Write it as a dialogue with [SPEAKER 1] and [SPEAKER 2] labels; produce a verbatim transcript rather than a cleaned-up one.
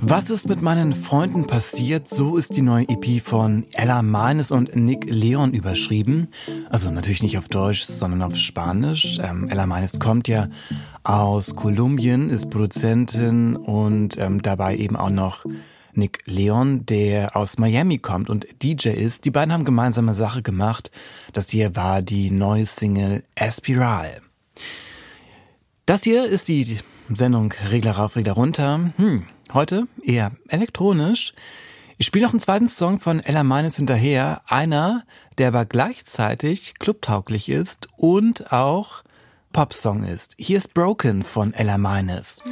[SPEAKER 1] Was ist mit meinen Freunden passiert? So ist die neue E P von Ella Manis und Nick Leon überschrieben. Also natürlich nicht auf Deutsch, sondern auf Spanisch. Ähm, Ella Manis kommt ja aus Kolumbien, ist Produzentin und ähm, dabei eben auch noch Nick Leon, der aus Miami kommt und D J ist. Die beiden haben gemeinsame Sache gemacht. Das hier war die neue Single Espiral. Das hier ist die Sendung Regler rauf, Regler runter. Hm, heute eher elektronisch. Ich spiele noch einen zweiten Song von Ella Manis hinterher. Einer, der aber gleichzeitig clubtauglich ist und auch Popsong ist. Hier ist Broken von Ella Manis.